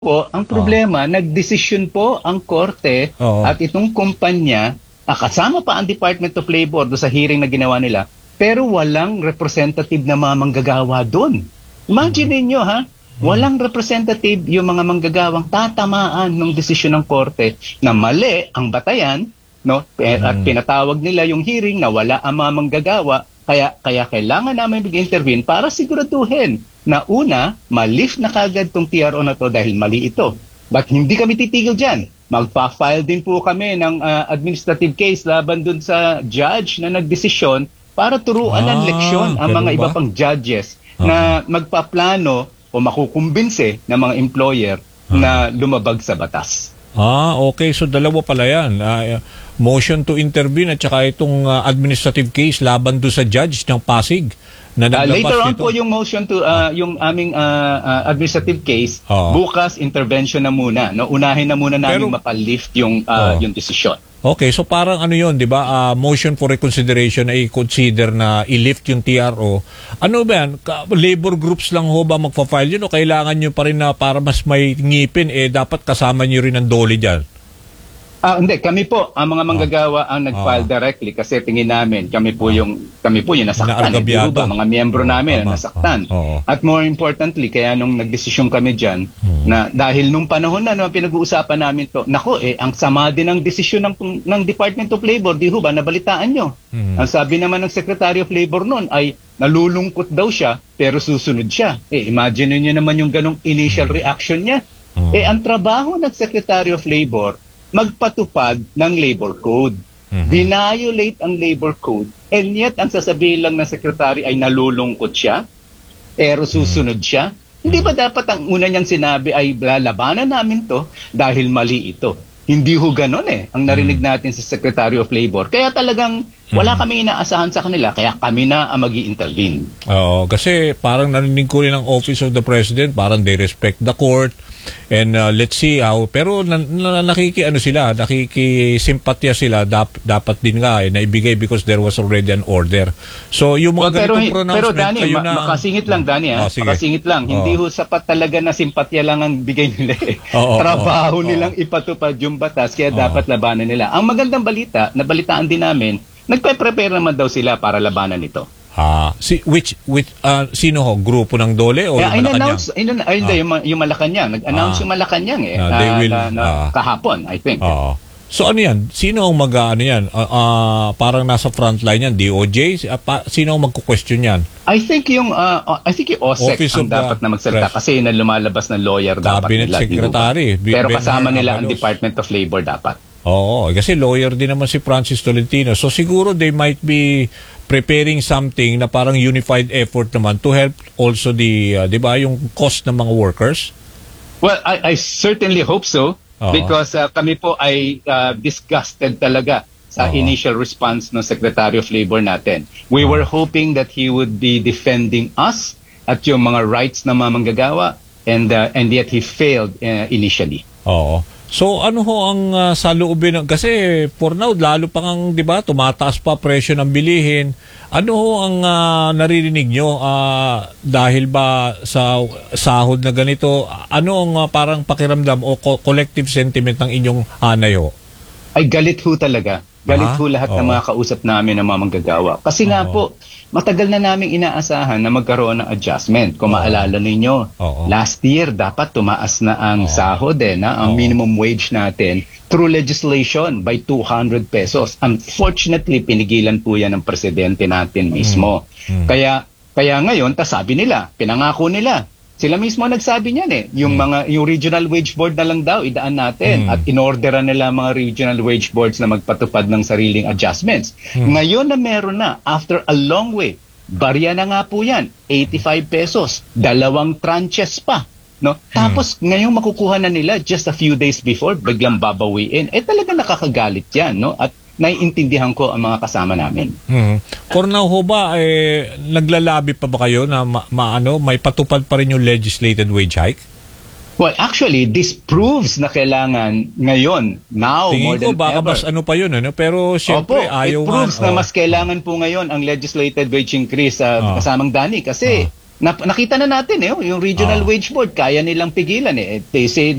po, ang problema, nagdesisyon po ang korte Oo. at itong kumpanya, kasama pa ang Department of Labor do sa hearing na ginawa nila, pero walang representative na mga manggagawa doon. Imagine ninyo ha, walang representative yung mga manggagawang tatamaan ng desisyon ng korte na mali ang batayan, no? At pinatawag nila yung hearing na wala ang mga manggagawa, kaya kailangan namin mag-intervene para siguraduhin na una, ma-lift na kagad tong TRO na to dahil mali ito. But hindi kami titigil dyan. Magpa-file din po kami ng administrative case laban dun sa judge na nagdesisyon para turuan ng leksyon ang mga iba pang judges na magpaplano o makukumbinse ng mga employer na lumabag sa batas. Okay. So dalawa pala yan. Motion to intervene at saka itong administrative case laban doon sa judge ng Pasig na naglabas later on nito. po yung motion to yung aming administrative case, bukas intervention na muna. No? Unahin na muna namin mapalift yung desisyon. Okay, so parang ano yun, di ba? Motion for reconsideration ay consider na i-lift yung TRO. Ano ba yan? Labor groups lang ho ba magpa-file yun o kailangan nyo pa rin na para mas may ngipin, dapat kasama nyo rin ang DOLE dyan? Hindi, kami po ang mga manggagawa ang nag-file directly kasi tingin namin kami po yung nasaktan, mga miyembro namin na nasaktan. At more importantly, kaya nung nagdesisyon kami diyan na dahil nung panahon na pinag-uusapan namin to, ang sama din ng desisyon ng Department of Labor, di ho ba nabalitaan nyo? Ang sabi naman ng Secretary of Labor noon ay nalulungkot daw siya pero susunod siya. Imagine niyo naman yung ganong initial reaction niya. Ang trabaho ng Secretary of Labor magpatupad ng labor code. Violate ang labor code and yet ang sasabihin lang ng secretary ay nalulungkot siya pero susunod siya. Hindi ba dapat ang una niyang sinabi ay lalabanan namin to dahil mali ito? Hindi ho ganon ang narinig natin sa Secretary of Labor. Kaya talagang wala kami inaasahan sa kanila, kaya kami na ang mag-i-intervene. Kasi parang narinig ko rin ang Office of the President, parang they respect the court. And let's see how, pero nakikisimpatya sila, dapat din nga naibigay because there was already an order. So yung mga ganitong pronouncement, pero Danny, makasingit lang Danny makasingit lang, hindi ho sapat talaga na simpatya lang ang bigay nila trabaho nilang ipatupad yung batas, kaya dapat labanan nila. Ang magandang balita, nabalitaan din namin, nagpe-prepare naman daw sila para labanan ito. Sino ho? Grupo ng DOLE o yung Malacanang? Yung Malacanang. Nag-announce yung Malacanang kahapon, I think. So ano yan? Sino ang parang nasa frontline yan? DOJ? Sino ang magku-question yan? I think yung OSEC ang dapat na magsalita kasi na lumalabas na lawyer dapat Cabinet Secretary. Pero kasama nila ang Department of Labor dapat. Kasi lawyer din naman si Francis Tolentino. So siguro they might be preparing something na parang unified effort naman to help also di ba, yung cost ng mga workers? Well, I certainly hope so because kami po ay disgusted talaga sa initial response ng Secretary of Labor natin. We were hoping that he would be defending us at yung mga rights ng mga manggagawa and yet he failed initially. So ano ho ang saloobin kasi for now lalo pa ngang 'di ba tumataas pa presyo ng bilihin. Ano ho ang naririnig nyo dahil ba sa sahod na ganito, ano ang parang pakiramdam o collective sentiment ng inyong hanay ho? Ay galit ho talaga. Galit ho lahat ng mga kausap namin ng mga manggagawa. Kasi nga po, matagal na naming inaasahan na magkaroon ng adjustment. Kung maalala ninyo, last year dapat tumaas na ang sahod ang minimum wage natin through legislation by 200 pesos. Unfortunately, pinigilan po yan ng presidente natin mismo. Kaya ngayon, sabi nila, pinangako nila, sila mismo nagsabi niyan yung regional wage board na lang daw idaan natin at inorderan nila mga regional wage boards na magpatupad ng sariling adjustments. Ngayon na meron na, after a long way, barya na nga po yan, 85 pesos, 2 tranches pa. No? Tapos ngayong makukuha na nila just a few days before, biglang babawiin. Talaga nakakagalit yan. No? At naiintindihan ko ang mga kasama namin. For now ho ba, naglalabi pa ba kayo na may patupad pa rin yung legislated wage hike? Well, actually, this proves na kailangan ngayon, now, tingin more than ko baka ever. mas ano pa yun, pero siyempre ayaw it proves na mas kailangan po ngayon ang legislated wage increase kasamang Danny kasi nakita na natin yung Regional Wage Board, kaya nilang pigilan eh. They say